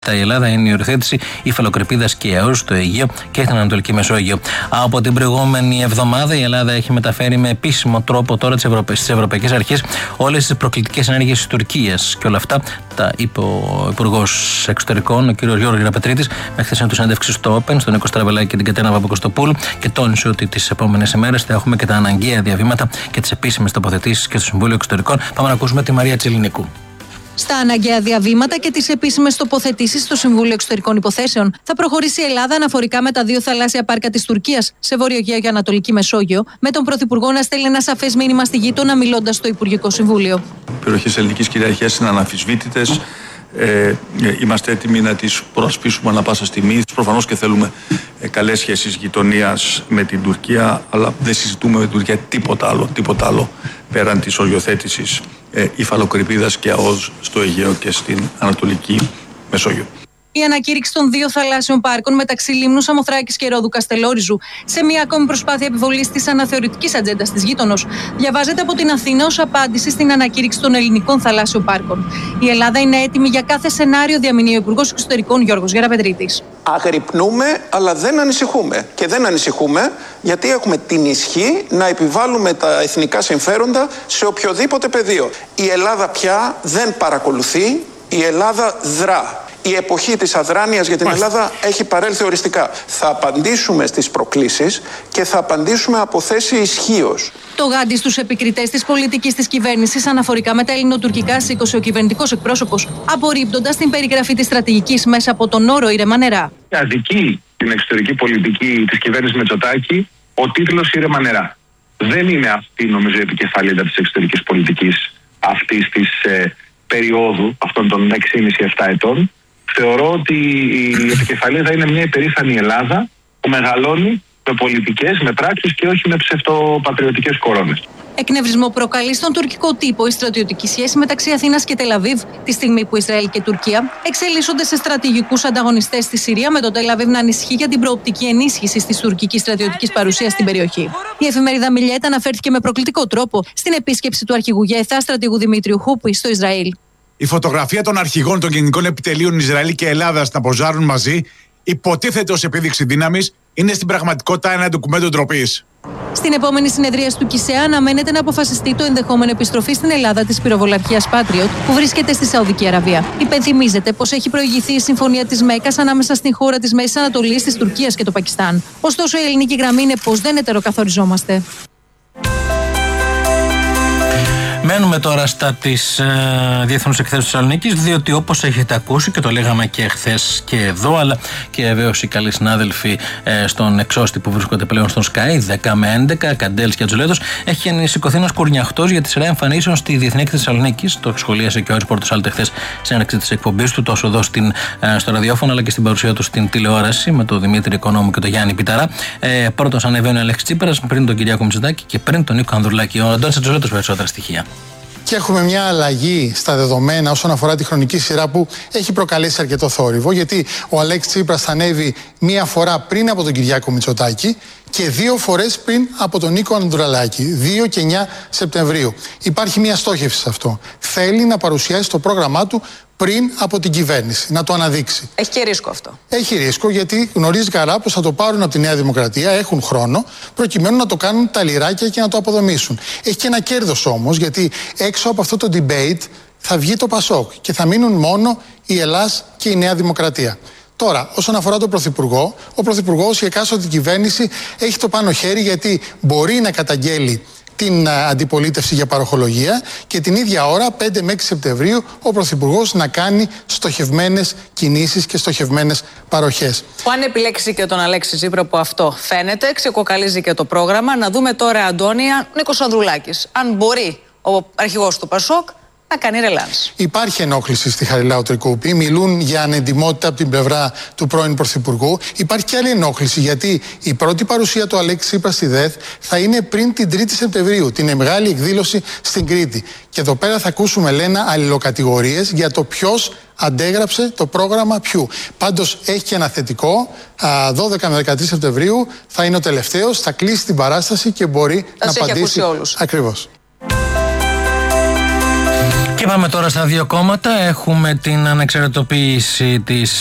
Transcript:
Η Ελλάδα είναι η οριοθέτηση υφαλοκρηπίδας και αιώλου στο Αιγαίο και στην Ανατολική Μεσόγειο. Από την προηγούμενη εβδομάδα η Ελλάδα έχει μεταφέρει με επίσημο τρόπο τώρα στις ευρωπαϊκές αρχές όλες τις προκλητικές ενέργειες της Τουρκίας. Και όλα αυτά τα είπε ο Υπουργός Εξωτερικών, ο κ. Γιώργος Γεραπετρίτης, με χθεσινή του συνέντευξη στο Open, στον Νίκο Στραβελάκη και την Κατερίνα Παπακοστοπούλου, και τόνισε ότι τις επόμενες ημέρες θα έχουμε και τα αναγκαία διαβήματα και τις επίσημες τοποθετήσεις και στο Συμβούλιο Εξωτερικών. Πάμε να ακούσουμε τη Μαρία Τσιλινικού. Στα αναγκαία διαβήματα και τις επίσημες τοποθετήσεις στο Συμβούλιο Εξωτερικών Υποθέσεων θα προχωρήσει η Ελλάδα αναφορικά με τα δύο θαλάσσια πάρκα της Τουρκίας σε Βόρειο Αιγαίο και Ανατολική Μεσόγειο, με τον Πρωθυπουργό να στέλνει ένα σαφές μήνυμα στη γείτονα μιλώντας στο Υπουργικό Συμβούλιο. Οι περιοχές ελληνικής κυριαρχίας είναι αναμφισβήτητες. Είμαστε έτοιμοι να τις προασπίσουμε ανά πάσα στιγμή. Προφανώς και θέλουμε καλές σχέσεις γειτονίας με την Τουρκία, αλλά δεν συζητούμε με την Τουρκία τίποτα άλλο πέραν της οριοθέτησης υφαλοκρηπίδας και ΑΟΣ στο Αιγαίο και στην Ανατολική Μεσόγειο. Η ανακήρυξη των δύο θαλάσσιων πάρκων μεταξύ Λίμνου Σαμοθράκης και Ρόδου Καστελόριζου σε μια ακόμη προσπάθεια επιβολής της αναθεωρητικής ατζέντας της γείτονος διαβάζεται από την Αθήνα ως απάντηση στην ανακήρυξη των ελληνικών θαλάσσιων πάρκων. Η Ελλάδα είναι έτοιμη για κάθε σενάριο, διαμηνύει ο Υπουργός Εξωτερικών Γιώργος Γεραπετρίτης. Αγρυπνούμε, αλλά δεν ανησυχούμε. Και δεν ανησυχούμε γιατί έχουμε την ισχύ να επιβάλλουμε τα εθνικά συμφέροντα σε οποιοδήποτε πεδίο. Η Ελλάδα πια δεν παρακολουθεί, η Ελλάδα δρά. Η εποχή της αδράνειας για την Ελλάδα έχει παρέλθει οριστικά. Θα απαντήσουμε στις προκλήσεις και θα απαντήσουμε από θέση ισχύως. Το γάντι στους επικριτές της πολιτικής της κυβέρνησης αναφορικά με τα ελληνοτουρκικά σήκωσε ο κυβερνητικός εκπρόσωπος, απορρίπτοντας την περιγραφή της στρατηγικής μέσα από τον όρο ήρεμα νερά. Αδικεί την εξωτερική πολιτική της κυβέρνησης Μητσοτάκη ο τίτλος ήρεμα νερά. Δεν είναι αυτή, νομίζω, η επικεφαλίδα της εξωτερικής πολιτικής αυτής της περίοδου, αυτών των 6,5-7 ετών. Θεωρώ ότι η επικεφαλίδα είναι μια υπερήφανη Ελλάδα που μεγαλώνει με πολιτικές, με πράξεις και όχι με ψευτοπατριωτικές κορώνες. Εκνευρισμό προκαλεί στον τουρκικό τύπο η στρατιωτική σχέση μεταξύ Αθήνας και Τελαβίβ, τη στιγμή που Ισραήλ και Τουρκία εξελίσσονται σε στρατηγικούς ανταγωνιστές στη Συρία, με το Τελαβίβ να ανησυχεί για την προοπτική ενίσχυση της τουρκικής στρατιωτικής παρουσίας στην περιοχή. Η εφημερίδα Μιλιέτ αναφέρθηκε με προκλητικό τρόπο στην επίσκεψη του αρχηγού ΓΕΘΑ, στρατηγού Δημήτριου Χούπη, στο Ισραήλ. Η φωτογραφία των αρχηγών των γενικών επιτελείων Ισραήλ και Ελλάδας να ποζάρουν μαζί, υποτίθεται ως επίδειξη δύναμης, είναι στην πραγματικότητα ένα ντοκουμέντο ντροπής. Στην επόμενη συνεδρίαση του ΚΙΣΕΑ αναμένεται να αποφασιστεί το ενδεχόμενο επιστροφή στην Ελλάδα της πυροβολαρχίας Patriot που βρίσκεται στη Σαουδική Αραβία. Υπενθυμίζεται πως έχει προηγηθεί η συμφωνία της Μέκκας ανάμεσα στην χώρα της Μέσης Ανατολής, της Τουρκίας και το Πακιστάν. Ωστόσο, η ελληνική γραμμή είναι πως δεν ετεροκαθοριζόμαστε. Μένουμε τώρα στα της Διεθνούς Εκθέσεως της Θεσσαλονίκης, διότι όπως έχετε ακούσει και το λέγαμε και χθες και εδώ, αλλά και βεβαίως οι καλοί συνάδελφοι στον εξώστη που βρίσκονται πλέον στον Sky, 10 με 11, Καντέλς και Ατζολέτος, έχει σηκωθεί ένας κουρνιαχτός για τη σειρά εμφανίσεων στη Διεθνή Έκθεση Θεσσαλονίκης. Το σχολίασε και ο Άρης Πορτοσάλτε χθες στην έναρξη της εκπομπής του, τόσο εδώ στο ραδιόφωνο, αλλά και στην παρουσία του στην τηλεόραση με τον Δημήτρη Οικονόμου και τον Γιάννη Πιταρά. Πρώτος ανεβαίνει ο Αλέξης Τσίπρας, πριν τον Κυριάκο Μητσοτάκη και πριν τον Νίκο Ανδρουλάκη. Ο Αντώνης Ατζολέτος περισσότερα στοιχεία. Και έχουμε μια αλλαγή στα δεδομένα όσον αφορά τη χρονική σειρά που έχει προκαλέσει αρκετό θόρυβο, γιατί ο Αλέξης Τσίπρας θα ανέβει μία φορά πριν από τον Κυριάκο Μητσοτάκη και 2 φορές πριν από τον Νίκο Ανδρουλάκη, 2 και 9 Σεπτεμβρίου. Υπάρχει μια στόχευση σε αυτό. Θέλει να παρουσιάσει το πρόγραμμά του πριν από την κυβέρνηση, να το αναδείξει. Έχει και ρίσκο αυτό. Έχει ρίσκο γιατί γνωρίζει καλά πως θα το πάρουν από τη Νέα Δημοκρατία, έχουν χρόνο, προκειμένου να το κάνουν τα λιράκια και να το αποδομήσουν. Έχει και ένα κέρδος όμως, γιατί έξω από αυτό το debate θα βγει το Πασόκ και θα μείνουν μόνο η Ελλάς και η Νέα Δημοκρατία. Τώρα, όσον αφορά τον Πρωθυπουργό, ο Πρωθυπουργός, η εκάστοτε κυβέρνηση έχει το πάνω χέρι, γιατί μπορεί να καταγγέλει την αντιπολίτευση για παροχολογία και την ίδια ώρα, 5 με 6 Σεπτεμβρίου, ο Πρωθυπουργός να κάνει στοχευμένες κινήσεις και στοχευμένες παροχές. Που αν επιλέξει και τον Αλέξη Τσίπρα, που αυτό φαίνεται, ξεκοκαλίζει και το πρόγραμμα. Να δούμε τώρα, Αντώνια, Νίκος Ανδρουλάκης. Αν μπορεί ο αρχηγός του Πασόκ να κάνει ρελάνς. Υπάρχει ενόχληση στη Χαριλάου Τρικούπη. Μιλούν για ανεντιμότητα από την πλευρά του πρώην Πρωθυπουργού. Υπάρχει και άλλη ενόχληση, γιατί η πρώτη παρουσία του Αλέξη Τσίπρα στη ΔΕΘ θα είναι πριν την 3η Σεπτεμβρίου, την μεγάλη εκδήλωση στην Κρήτη. Και εδώ πέρα θα ακούσουμε, λένε, αλληλοκατηγορίες για το ποιος αντέγραψε το πρόγραμμα ποιου. Πάντως έχει και ένα θετικό. 12 με 13 Σεπτεμβρίου θα είναι ο τελευταίος, θα κλείσει την παράσταση και μπορεί να απαντήσει. Όλους. Ακριβώς. Και πάμε τώρα στα δύο κόμματα. Έχουμε την ανεξαρτητοποίηση της